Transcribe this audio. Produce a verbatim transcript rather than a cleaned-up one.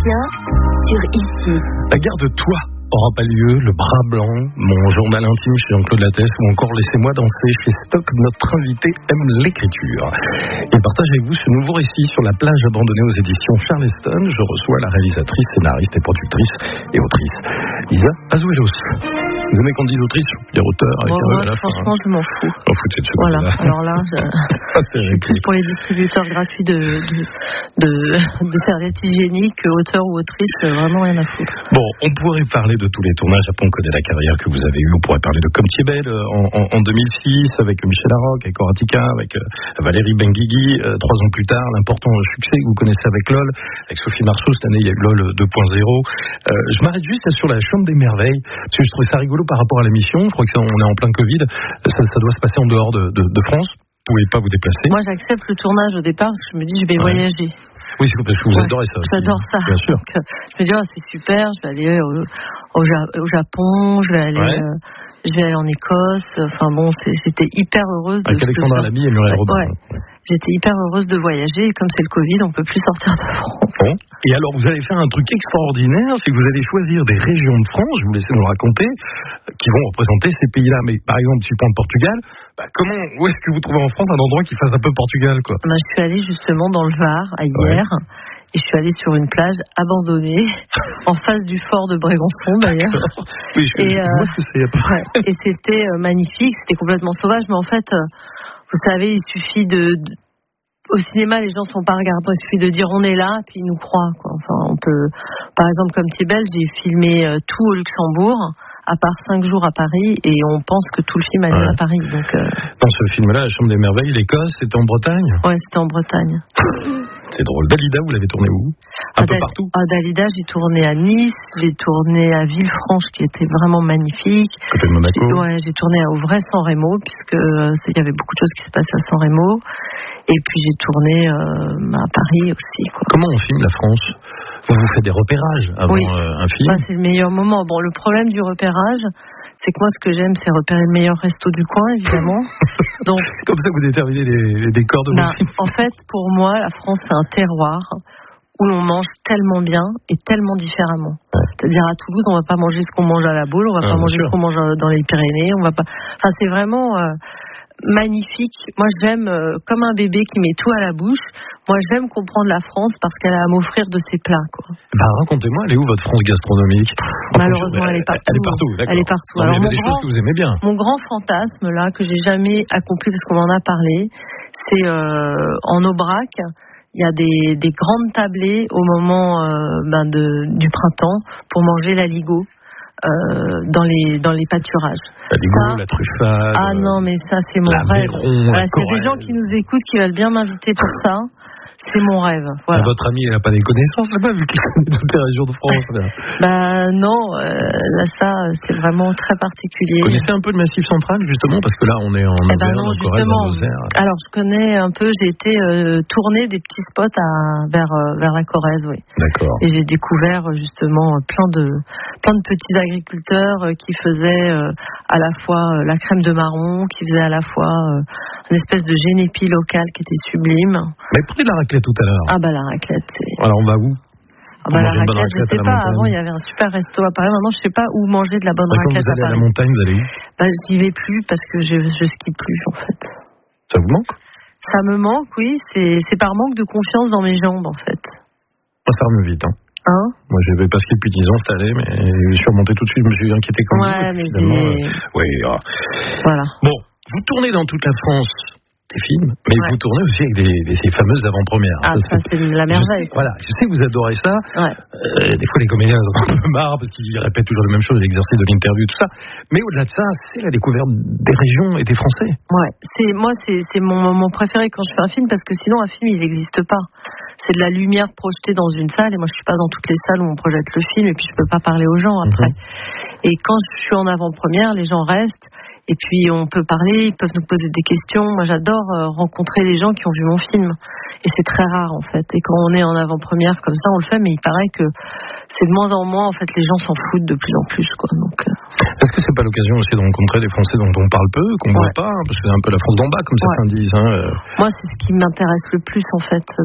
Sébastien sur Ici. La gare de Toi aura pas lieu, le bras blanc, mon journal intime chez Jean-Claude Lattès ou encore Laissez-moi danser chez Stock. Notre invité aime l'écriture. Il partage avec vous ce nouveau récit sur la plage abandonnée aux éditions Charleston. Je reçois la réalisatrice, scénariste et productrice et autrice Lisa Azuelos. Vous aimez qu'on dise autrice, dire auteur avec bon, un moi, à la franchement, fin, je m'en fous. M'en foutez de ce Voilà, côté-là. alors là, je... Ça, c'est plus pour les distributeurs gratuits de, de, de, de serviettes hygiéniques, auteur ou autrice, vraiment rien à foutre. Bon, on pourrait parler de tous les tournages. Après, on connaît la carrière que vous avez eue. On pourrait parler de Comme tu es belle en, en, en deux mille six avec Michel Larocque, avec Horatica, avec euh, Valérie Benguigui. Euh, trois ans plus tard, l'important succès que vous connaissez avec LOL, avec Sophie Marceau. Cette année, il y a eu LOL deux point zéro. Euh, je m'arrête juste sur la Chambre des merveilles, parce que je trouvais ça rigolo par rapport à l'émission. Je crois que ça, on est en plein Covid. Ça, ça doit se passer en dehors de, de, de France. Vous pouvez pas vous déplacer. Moi, j'accepte le tournage au départ parce que je me dis je vais ouais. voyager. Oui, c'est parce que vous ouais, adorez ça. J'adore ça. Bien sûr. Donc, euh, je me dis oh, c'est super. Je vais aller au, au, au Japon. Je vais aller. Ouais. Euh, je vais aller en Écosse. Enfin bon, c'est, c'était hyper heureuse. Avec de, Alexandra de Lamy et Muriel Robin. Ouais. Ouais. J'étais hyper heureuse de voyager. Et comme c'est le Covid, on peut plus sortir de France. Bon. Et alors, vous allez faire un truc extraordinaire, c'est que vous allez choisir des régions de France, je vous laisse nous le raconter, qui vont représenter ces pays-là. Mais par exemple, si je prends le Portugal, bah, comment, où est-ce que vous trouvez en France un endroit qui fasse un peu Portugal, quoi? Bah, je suis allée justement dans le Var, à hier. Ouais. Et je suis allée sur une plage abandonnée, en face du fort de Brégançon d'ailleurs. Oui, je, et, je euh, vois ce que c'est. Ouais, et c'était euh, magnifique, c'était complètement sauvage, mais en fait, euh, vous savez, il suffit de, de... Au cinéma, les gens ne sont pas regardants, il suffit de dire on est là, puis ils nous croient, quoi. Enfin, on peut... Par exemple, comme Comme tu es belle, j'ai filmé euh, tout au Luxembourg, à part cinq jours à Paris, et on pense que tout le film a lieu ouais. à Paris. Donc, euh... Dans ce film-là, La Chambre des merveilles, l'Écosse, c'était en Bretagne? Ouais, c'était en Bretagne. C'est drôle. Dalida, vous l'avez tourné où? Un ah, peu Dal- partout. Ah, Dalida, j'ai tourné à Nice, j'ai tourné à Villefranche, qui était vraiment magnifique. Côté de Monaco. J'ai, ouais, j'ai tourné à Auvray-San Remo, puisque euh, il y avait beaucoup de choses qui se passaient à San Remo. Et puis j'ai tourné euh, à Paris aussi, quoi. Comment on filme la France? Vous vous faites des repérages avant oui. euh, un film? Bah, c'est le meilleur moment. Bon, le problème du repérage, c'est que moi, ce que j'aime, c'est repérer le meilleur resto du coin, évidemment. Donc, c'est comme ça que vous déterminez les, les décors de bah, vos films. En fait, pour moi, la France, c'est un terroir où l'on mange tellement bien et tellement différemment. Ouais. C'est-à-dire, à Toulouse, on va pas manger ce qu'on mange à la Baule, on va ah, pas manger sûr. ce qu'on mange dans les Pyrénées, on va pas... Enfin, c'est vraiment... Euh, magnifique. Moi, j'aime, euh, comme un bébé qui met tout à la bouche, moi, j'aime comprendre la France parce qu'elle a à m'offrir de ses plats, quoi. Bah, racontez-moi, elle est où votre France gastronomique? Malheureusement, elle est partout. Elle est partout, d'accord. Elle est partout. Non, Alors, il y a mon des grand, choses que vous aimez bien. Mon grand fantasme, là, que j'ai jamais accompli parce qu'on en a parlé, c'est euh, en Aubrac. Il y a des, des grandes tablées au moment euh, ben de, du printemps pour manger l'aligot. Euh, dans les dans les pâturages. La ligo, la truffade. Ah non, mais ça c'est mon rêve. Méron, voilà, c'est des gens qui nous écoutent qui veulent bien m'inviter pour ça. C'est mon rêve. Voilà. Votre ami, elle n'a pas des connaissances là-bas, vu qu'il connaît toutes les régions de France. Là. Bah non, euh, là ça, c'est vraiment très particulier. Vous connaissez un peu le Massif central, justement, parce que là, on est en Auvergne, eh ben non, en Corrèze, en Lozère. Alors, je connais un peu, j'ai été euh, tourner des petits spots à, vers, euh, vers la Corrèze, oui. D'accord. Et j'ai découvert, justement, plein de, plein de petits agriculteurs euh, qui faisaient euh, à la fois euh, la crème de marron, qui faisaient à la fois euh, une espèce de génépi local qui était sublime. Mais prenez de la raclette tout à l'heure. Ah bah la raclette, c'est... Alors on va où? Ah bah la raclette, raclette, je sais pas, avant il y avait un super resto à Paris, maintenant je sais pas où manger de la bonne bah, raclette à Paris. Quand vous allez à la montagne, vous allez où? Bah j'y vais plus parce que je, je skie plus en fait. Ça vous manque? Ça me manque, oui, c'est, c'est par manque de confiance dans mes jambes en fait. Moi ça remet vite, hein. Hein? Moi, je n'avais pas ski depuis dix ans, c'était allé, mais je suis remonté tout de suite, je me suis inquiété comme ouais, vous. Mais j'ai... Oui, ah. Voilà. Bon, vous tournez dans toute la France des films, mais ouais. vous tournez aussi avec des, des, ces fameuses avant-premières. Ah, ça, c'est la merveille. Je sais, voilà, je sais que vous adorez ça. Ouais. Euh, des fois, les comédiens ont un peu marre parce qu'ils répètent toujours la même chose, l'exercice de l'interview, tout ça. Mais au-delà de ça, c'est la découverte des régions et des Français. Ouais, c'est, moi, c'est, c'est mon moment préféré quand je fais un film parce que sinon, un film, il n'existe pas. C'est de la lumière projetée dans une salle et moi, je suis pas dans toutes les salles où on projette le film et puis je peux pas parler aux gens après. Mm-hmm. Et quand je suis en avant-première, les gens restent. Et puis on peut parler, ils peuvent nous poser des questions. Moi j'adore euh, rencontrer les gens qui ont vu mon film. Et c'est très rare en fait. Et quand on est en avant-première comme ça, on le fait, mais il paraît que c'est de moins en moins, en fait, les gens s'en foutent de plus en plus, quoi. Donc, euh... est-ce que c'est pas l'occasion aussi de rencontrer des Français dont on parle peu, qu'on ne ouais. voit pas, hein, parce que c'est un peu la France d'en bas, comme certains ouais. disent. Hein, euh... Moi, c'est ce qui m'intéresse le plus en fait.